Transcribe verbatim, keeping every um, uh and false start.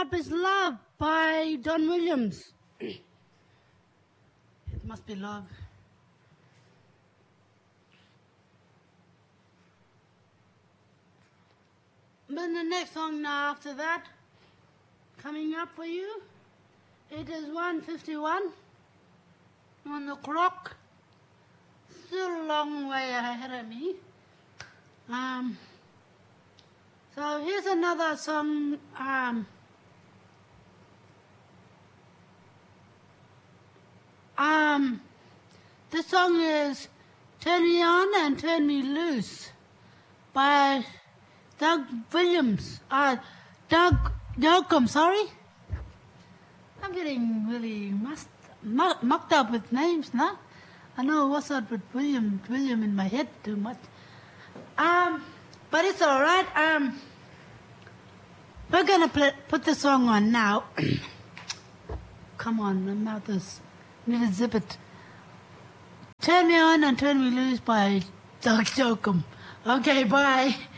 Up Is Love by Don Williams. It must be love. But the next song now after that, coming up for you, it is one fifty-one on the clock. Still a long way ahead of me. Um, so here's another song. Um, um, this song is Turn Me On and Turn Me Loose by Doug Williams. Uh, Doug, Doug, I'm sorry. I'm getting really must, mu- mucked up with names now. I know what's up with William, William in my head too much. Um, but it's all right. Um, we're gonna play, put the song on now. Come on, my mouth is need to zip it. Turn Me On and Turn Me Loose by Doug Jokum. Okay, bye.